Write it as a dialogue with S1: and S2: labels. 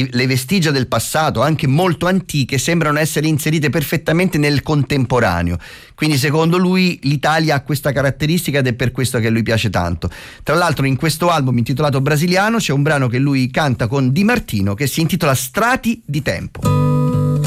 S1: le vestigia del passato, anche molto antiche, sembrano essere inserite perfettamente nel contemporaneo. Quindi secondo lui l'Italia ha questa caratteristica ed è per questo che a lui piace tanto. Tra l'altro in questo album intitolato Brasiliano c'è un brano che lui canta con Di Martino che si intitola Strati di tempo.